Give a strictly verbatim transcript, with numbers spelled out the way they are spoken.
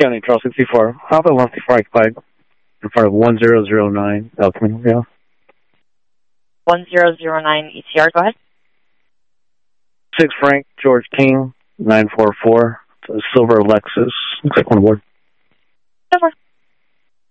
County, Charles sixty-four. Alpha one fifty-four occupied in front of one zero zero nine. El Camino. one zero zero nine E T R, go ahead. six Frank, George King, nine four four. Silver Lexus. Looks like one aboard. Over.